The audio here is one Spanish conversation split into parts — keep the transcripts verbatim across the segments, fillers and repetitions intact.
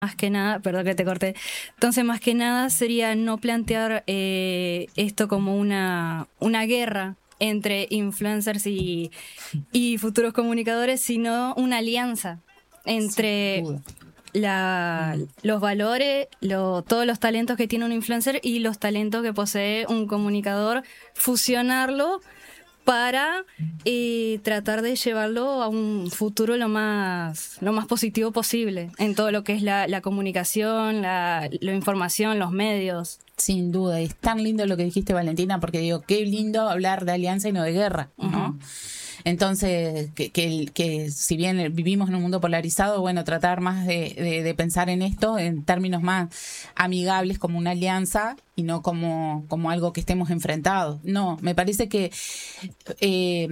Más que nada, perdón que te corté. Entonces, más que nada sería no plantear eh, esto como una, una guerra entre influencers y, y futuros comunicadores, sino una alianza entre la, los valores, lo, todos los talentos que tiene un influencer y los talentos que posee un comunicador, fusionarlo para eh, tratar de llevarlo a un futuro lo más lo más positivo posible en todo lo que es la, la comunicación, la, la información, los medios. Sin duda, es tan lindo lo que dijiste, Valentina, porque digo, qué lindo hablar de alianza y no de guerra, ¿no? Uh-huh. Entonces, que, que, que si bien vivimos en un mundo polarizado, bueno, tratar más de, de, de pensar en esto en términos más amigables, como una alianza y no como, como algo que estemos enfrentados. No, me parece que, eh,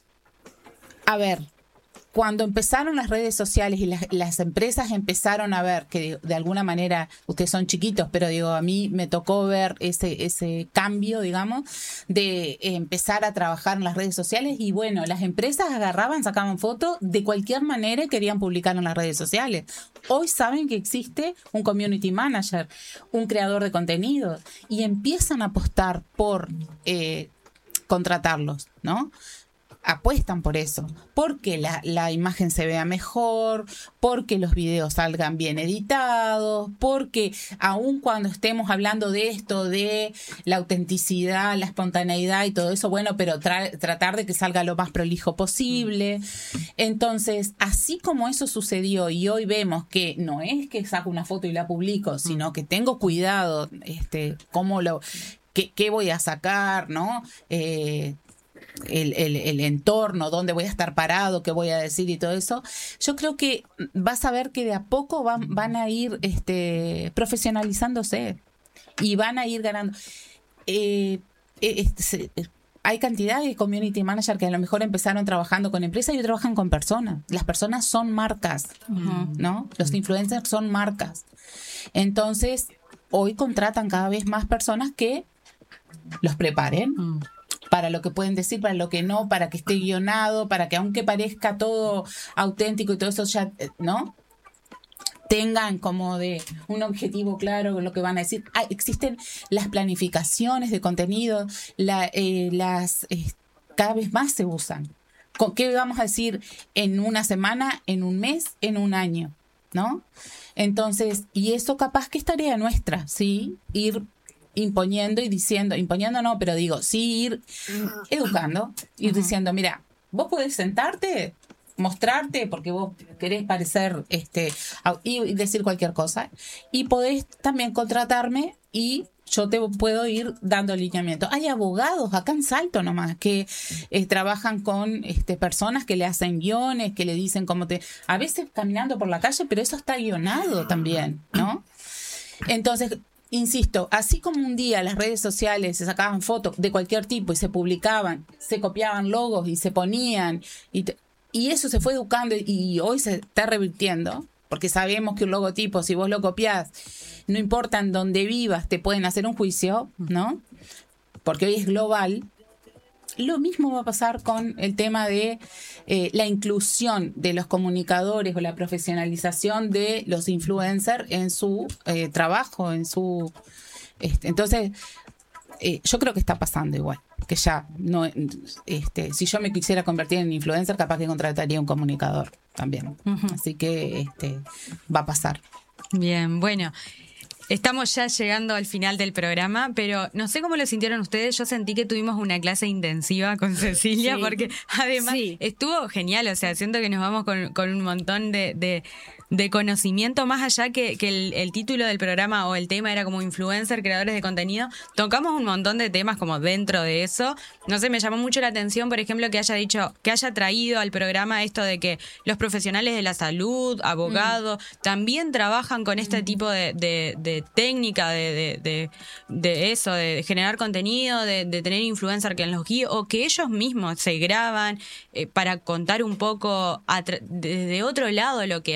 a ver, cuando empezaron las redes sociales y las, las empresas empezaron a ver que de, de alguna manera, ustedes son chiquitos, pero digo, a mí me tocó ver ese, ese cambio, digamos, de eh, empezar a trabajar en las redes sociales y bueno, las empresas agarraban, sacaban fotos de cualquier manera y querían publicar en las redes sociales. Hoy saben que existe un community manager, un creador de contenido y empiezan a apostar por eh, contratarlos, ¿no? Apuestan por eso, porque la, la imagen se vea mejor, porque los videos salgan bien editados, porque aun cuando estemos hablando de esto, de la autenticidad, la espontaneidad y todo eso, bueno, pero tra- tratar de que salga lo más prolijo posible. Entonces, así como eso sucedió y hoy vemos que no es que saco una foto y la publico, sino que tengo cuidado, este, cómo lo, qué, qué voy a sacar, ¿no? Eh, El, el, el entorno, dónde voy a estar parado, qué voy a decir y todo eso, yo creo que vas a ver que de a poco van, van a ir este, profesionalizándose y van a ir ganando. Eh, este, hay cantidad de community managers que a lo mejor empezaron trabajando con empresas y hoy trabajan con personas. Las personas son marcas, uh-huh. ¿no? Los influencers son marcas. Entonces, hoy contratan cada vez más personas que los preparen. Uh-huh. Para lo que pueden decir, para lo que no, para que esté guionado, para que aunque parezca todo auténtico y todo eso ya, ¿no? Tengan como de un objetivo claro con lo que van a decir. Ah, existen las planificaciones de contenido, la, eh, las eh, cada vez más se usan. ¿Con qué vamos a decir en una semana, en un mes, en un año? ¿No? Entonces, y eso capaz que es tarea nuestra, ¿sí? Ir imponiendo y diciendo, imponiendo no, pero digo, sí ir educando, ir uh-huh. diciendo, mira, vos podés sentarte, mostrarte, porque vos querés parecer, este, y decir cualquier cosa, y podés también contratarme y yo te puedo ir dando alineamiento. Hay abogados acá en Salto nomás que eh, trabajan con este, personas que le hacen guiones, que le dicen cómo te... A veces caminando por la calle, pero eso está guionado también, ¿no? Entonces... Insisto, así como un día las redes sociales se sacaban fotos de cualquier tipo y se publicaban, se copiaban logos y se ponían, y, te, y eso se fue educando y, y hoy se está revirtiendo, porque sabemos que un logotipo, si vos lo copiás, no importa en dónde vivas, te pueden hacer un juicio, ¿no? Porque hoy es global. Lo mismo va a pasar con el tema de eh, la inclusión de los comunicadores o la profesionalización de los influencers en su eh, trabajo, en su... Este, entonces, eh, yo creo que está pasando igual, que ya no... Este, si yo me quisiera convertir en influencer, capaz que contrataría un comunicador también. Uh-huh. Así que este, va a pasar. Bien, bueno... Estamos ya llegando al final del programa, pero no sé cómo lo sintieron ustedes. Yo sentí que tuvimos una clase intensiva con Cecilia, sí. porque además sí. estuvo genial. O sea, siento que nos vamos con, con un montón de, de, de conocimiento, más allá que, que el, el título del programa o el tema era como influencer, creadores de contenido. Tocamos un montón de temas como dentro de eso. No sé, me llamó mucho la atención, por ejemplo, que haya dicho, que haya traído al programa esto de que los profesionales de la salud, abogados, mm. también trabajan con este mm. tipo de, de, de técnica de, de, de, de eso, de generar contenido, de, de tener influencer que los guíe, o que ellos mismos se graban eh, para contar un poco desde otro lado lo que hacen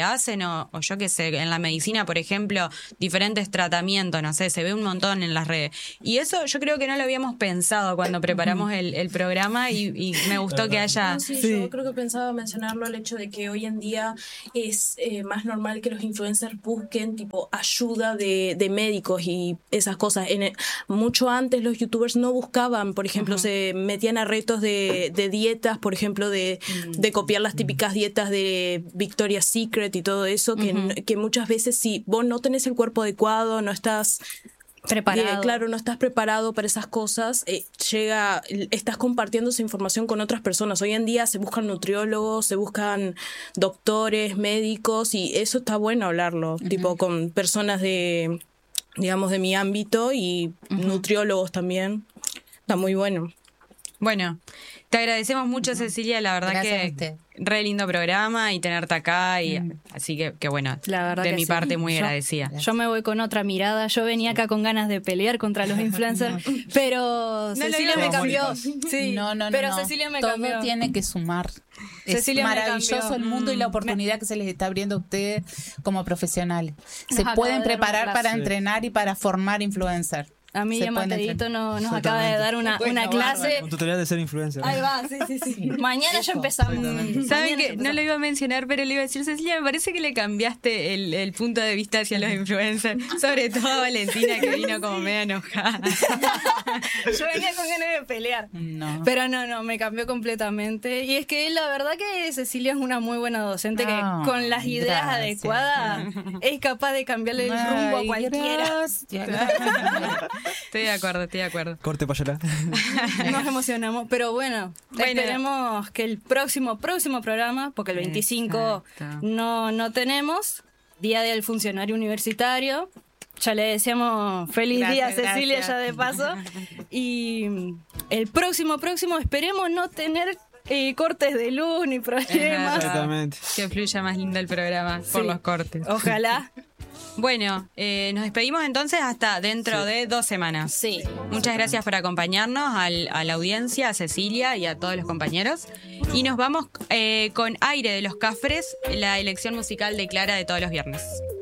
o, o yo qué sé, en la medicina, por ejemplo, diferentes tratamientos, no sé, se ve un montón en las redes. Y eso yo creo que no lo habíamos pensado cuando preparamos el, el programa y, y me gustó que haya... No, sí, sí. Yo creo que pensaba mencionarlo el hecho de que hoy en día es eh, más normal que los influencers busquen tipo ayuda de, de médicos y esas cosas. En el, mucho antes los youtubers no buscaban, por ejemplo, uh-huh. se metían a retos de, de dietas, por ejemplo, de, uh-huh. de copiar las típicas dietas de Victoria's Secret y todo eso, que, uh-huh. que muchas veces si vos no tenés el cuerpo adecuado, no estás... preparado. Eh, claro, no estás preparado para esas cosas, eh, llega, estás compartiendo esa información con otras personas. Hoy en día se buscan nutriólogos, se buscan doctores, médicos, y eso está bueno hablarlo, uh-huh. tipo con personas de, digamos, de mi ámbito y uh-huh. nutriólogos también. Está muy bueno. Bueno, te agradecemos mucho, uh-huh. Cecilia, la verdad Gracias que re lindo programa y tenerte acá, y mm. así que, que bueno, la verdad de que mi sí. parte muy yo, agradecida. Yo me voy con otra mirada, yo venía acá con ganas de pelear contra los influencers, pero no, Cecilia me cambió. Sí, no, no, no, pero no. Cecilia me Todo cambió. Todo tiene que sumar. Cecilia es maravilloso el mundo y la oportunidad que se les está abriendo a ustedes como profesionales. Se Nos pueden preparar para sí. entrenar y para formar influencers. A mí y a Mateito no, nos acaba de dar una, bueno, una clase. Un tutorial de ser influencer. Ahí va, sí, sí, sí. Mañana ya empezamos. ¿Saben que no lo iba a mencionar, pero le iba a decir, Cecilia, me parece que le cambiaste el, el punto de vista hacia los influencers, sobre todo a Valentina, que vino como media enojada. Yo venía con ganas de pelear. No. Pero no, no, me cambió completamente. Y es que la verdad que Cecilia es una muy buena docente, no, que con las ideas gracias. adecuadas es capaz de cambiarle el Ay, rumbo a cualquiera. Gracias, gracias. Estoy de acuerdo, estoy de acuerdo. Corte para allá. Nos emocionamos, pero bueno, bueno, esperemos que el próximo próximo programa, porque el veinticinco Exacto. no no tenemos Día del Funcionario Universitario. Ya le deseamos feliz gracias, día, Cecilia, gracias. ya de paso. Y el próximo próximo esperemos no tener eh, cortes de luz ni problemas. Exactamente. Que fluya más lindo el programa sí. por los cortes. Ojalá. Bueno, eh, nos despedimos entonces hasta dentro sí. de dos semanas. Sí. Muchas gracias por acompañarnos, al, a la audiencia, a Cecilia y a todos los compañeros. Y nos vamos eh, con Aire de los Cafres, la elección musical de Clara de todos los viernes.